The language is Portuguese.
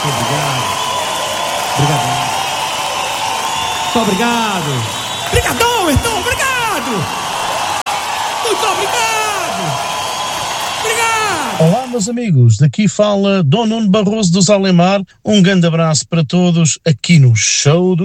Obrigado. Muito obrigado. Obrigadão, irmão, obrigado. Muito obrigado. Obrigado. Olá, meus amigos, daqui fala Dom Nuno Barroso dos Alemar. Um grande abraço para todos aqui no Show do